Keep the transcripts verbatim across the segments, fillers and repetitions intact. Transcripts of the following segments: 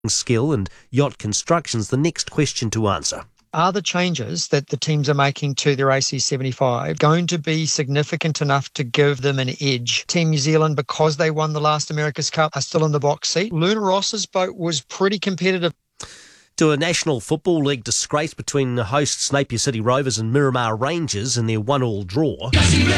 skill and yacht construction's the next question to answer. Are the changes that the teams are making to their A C seventy-five going to be significant enough to give them an edge? Team New Zealand, because they won the last America's Cup, are still in the box seat. Luna Ross's boat was pretty competitive. To a National Football League disgrace between the hosts Napier City Rovers and Miramar Rangers in their one-all draw.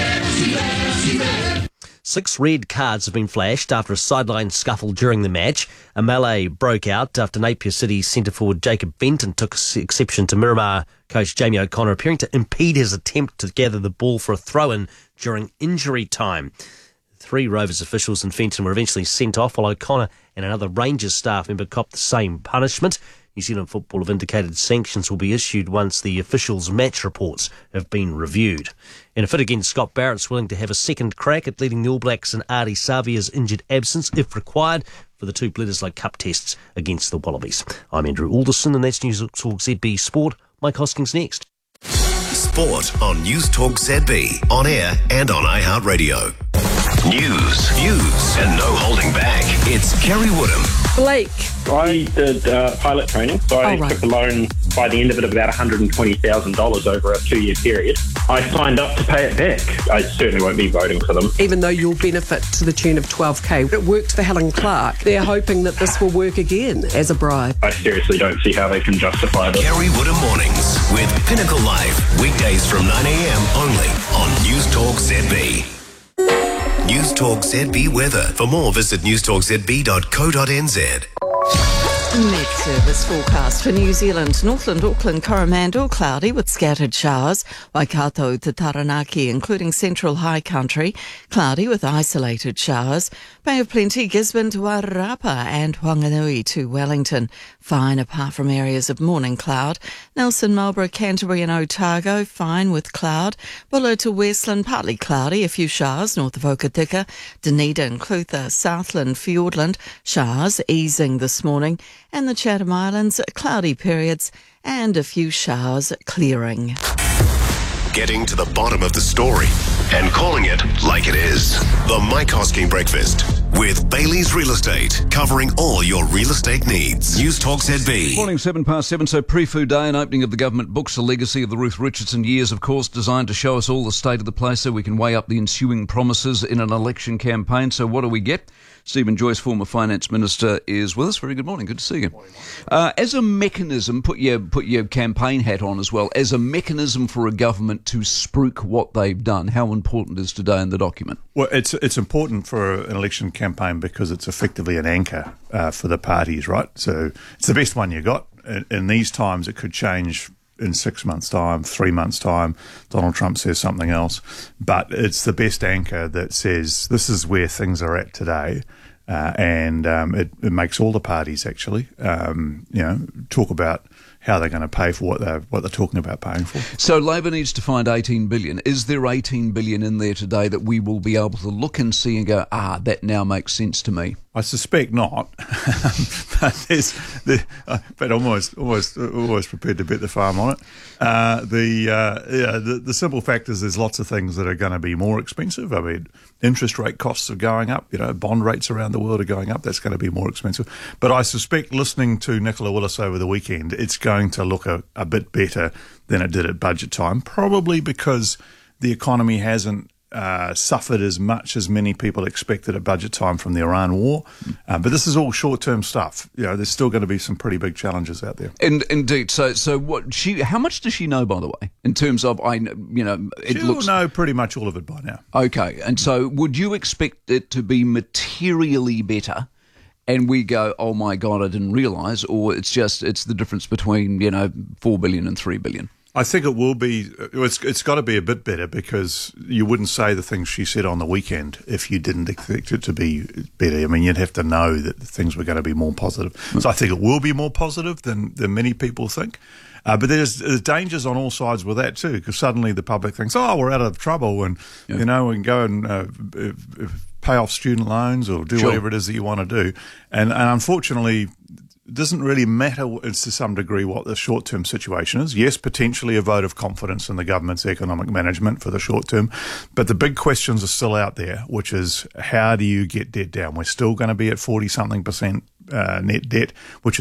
Six red cards have been flashed after a sideline scuffle during the match. A melee broke out after Napier City centre forward Jacob Benton took exception to Miramar coach Jamie O'Connor appearing to impede his attempt to gather the ball for a throw-in during injury time. Three Rovers officials in Fenton were eventually sent off, while O'Connor and another Rangers staff member copped the same punishment. New Zealand Football have indicated sanctions will be issued once the officials' match reports have been reviewed. In a fit again, Scott Barrett's willing to have a second crack at leading the All Blacks in Ardie Savia's injured absence, if required, for the two Bledisloe Cup tests against the Wallabies. I'm Andrew Alderson, and that's News Talk Z B Sport. Mike Hoskins next. Sport on News Talk Z B, on air and on iHeartRadio. News, views, and no holding back. It's Kerry Woodham. Blake. I did uh, pilot training, so I oh, right. took a loan by the end of it of about one hundred twenty thousand dollars over a two-year period. I signed up to pay it back. I certainly won't be voting for them. Even though you'll benefit to the tune of twelve K, it worked for Helen Clark. They're hoping that this will work again as a bribe. I seriously don't see how they can justify this. Kerry Woodham Mornings with Pinnacle Live, weekdays from nine a.m. only on News Talk Z B. News Talk Z B weather. For more, visit news talk z b dot co dot n z. Met Service forecast for New Zealand. Northland, Auckland, Coromandel, cloudy with scattered showers. Waikato to Taranaki, including central high country, cloudy with isolated showers. Bay of Plenty, Gisborne to Wairarapa and Whanganui to Wellington. Fine apart from areas of morning cloud. Nelson, Marlborough, Canterbury and Otago, fine with cloud. Buller to Westland, partly cloudy, a few showers north of Okatika. Dunedin, Clutha, Southland, Fiordland, showers easing this morning. And the Chatham Islands, cloudy periods and a few showers clearing. Getting to the bottom of the story and calling it like it is. The Mike Hosking Breakfast with Bailey's Real Estate, covering all your real estate needs. News Talk Z B. Morning, seven past seven. So pre-food day and opening of the government books, a legacy of the Ruth Richardson years, of course, designed to show us all the state of the place so we can weigh up the ensuing promises in an election campaign. So what do we get? Stephen Joyce, former Finance Minister, is with us. Very good morning. Good to see you. Uh, as a mechanism, put your put your campaign hat on as well, as a mechanism for a government to spruik what they've done, how important is today in the document? Well, it's it's important for an election campaign because it's effectively an anchor uh, for the parties, right? So it's the best one you got. In, in these times, it could change in six months' time, three months' time. Donald Trump says something else. But it's the best anchor that says this is where things are at today. Uh, and um, it, it makes all the parties actually, um, you know, talk about how they're going to pay for what they're what they're talking about paying for. So Labor needs to find eighteen billion. Is there eighteen billion in there today that we will be able to look and see and go, ah, that now makes sense to me? I suspect not, but there's the, uh, but almost almost always prepared to bet the farm on it. Uh, the uh, yeah, the the simple fact is there's lots of things that are going to be more expensive. I mean, interest rate costs are going up. You know, bond rates around the world are going up. That's going to be more expensive. But I suspect, listening to Nicola Willis over the weekend, it's going to look a, a bit better than it did at budget time. Probably because the economy hasn't Uh, suffered as much as many people expected at budget time from the Iran war. Uh, but this is all short-term stuff. You know, there's still going to be some pretty big challenges out there. And indeed. So, so what she? How much does she know, by the way, in terms of I? You know, it She'll looks know pretty much all of it by now. Okay, and so would you expect it to be materially better? And we go, oh my God, I didn't realise, or it's just it's the difference between you know four billion and three billion. I think it will be, it's, it's got to be a bit better because you wouldn't say the things she said on the weekend if you didn't expect it to be better. I mean, you'd have to know that things were going to be more positive. So I think it will be more positive than, than many people think. Uh, but there's, there's dangers on all sides with that too, because suddenly the public thinks, oh, we're out of trouble and, yeah. you know, we can go and uh, pay off student loans or do sure. whatever it is that you want to do. And, and unfortunately, it doesn't really matter to some degree what the short-term situation is. Yes, potentially a vote of confidence in the government's economic management for the short term, but the big questions are still out there, which is how do you get debt down? We're still going to be at forty-something percent uh, net debt, which